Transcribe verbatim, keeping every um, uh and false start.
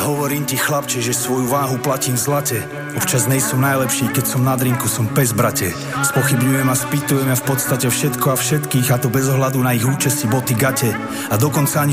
Hovorím ti, chlapče, že svoju váhu platím v zlate. Občas nejsom najlepší, keď som na drinku, som pes, brate. Spochybňujem a spýtujem ja v podstate všetko a všetkých, a to bez ohľadu na ich účesti, boty, gate. A dokonca ani